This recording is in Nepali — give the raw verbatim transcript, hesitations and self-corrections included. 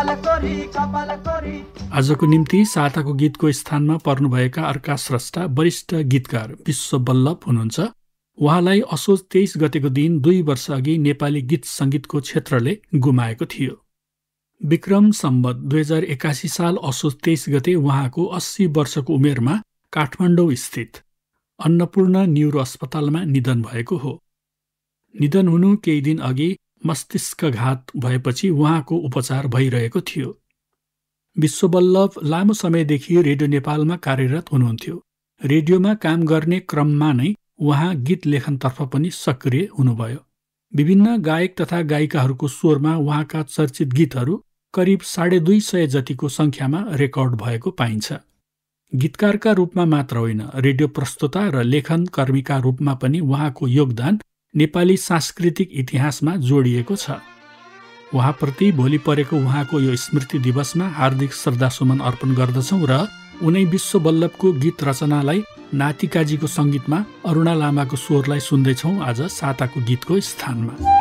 आजको निम्ति साताको गीतको स्थानमा पर्नुभएका अर्का स्रष्टा वरिष्ठ गीतकार विश्व बल्लभ हुनुहुन्छ। उहाँलाई असोज तेइस गतेको दिन दुई वर्ष अघि नेपाली गीत सङ्गीतको क्षेत्रले गुमाएको थियो। विक्रम सम्वत दुई हजार एकासी साल असोज तेइस गते उहाँको अस्सी वर्षको उमेरमा काठमाडौँ स्थित अन्नपूर्ण न्युरो अस्पतालमा निधन भएको हो। निधन हुनु केही दिन अघि मस्तिष्कघात भएपछि उहाँको उपचार भइरहेको थियो। विश्व बल्लभ लामो समयदेखि रेडियो नेपालमा कार्यरत हुनुहुन्थ्यो। रेडियोमा काम गर्ने क्रममा नै उहाँ गीत लेखनतर्फ पनि सक्रिय हुनुभयो। विभिन्न गायक तथा गायिकाहरूको स्वरमा उहाँका चर्चित गीतहरू करिब साढे दुई सय जतिको सङ्ख्यामा रेकर्ड भएको पाइन्छ। गीतकारका रूपमा मात्र होइन, रेडियो प्रस्तोता र लेखन कर्मीका रूपमा पनि उहाँको योगदान नेपाली सांस्कृतिक इतिहासमा जोडिएको छ। उहाँप्रति भोलि परेको उहाँको यो स्मृति दिवसमा हार्दिक श्रद्धासुमन अर्पण गर्दछौँ र उनै विश्व बल्लभको गीत रचनालाई नातिकाजीको सङ्गीतमा अरुणा लामाको स्वरलाई सुन्दैछौँ आज साताको गीतको स्थानमा।